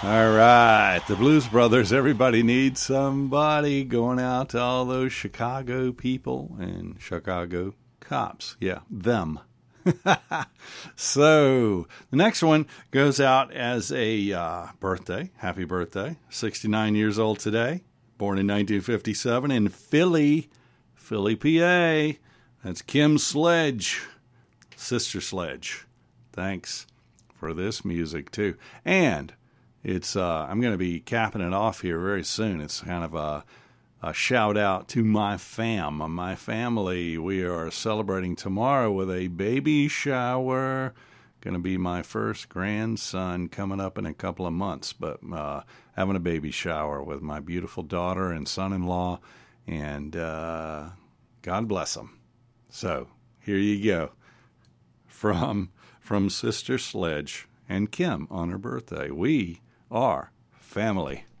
All right, the Blues Brothers. Everybody needs somebody. Going out to all those Chicago people and Chicago cops. Yeah, them. So the next one goes out as a birthday. Happy birthday. 69 years old today. Born in 1957 in Philly, PA. That's Kim Sledge, Sister Sledge. Thanks for this music too. And it's I'm going to be capping it off here very soon. It's kind of a shout out to my family. We are celebrating tomorrow with a baby shower. Going to be my first grandson coming up in a couple of months, but having a baby shower with my beautiful daughter and son-in-law, and God bless them. So here you go from Sister Sledge and Kim on her birthday. We are family.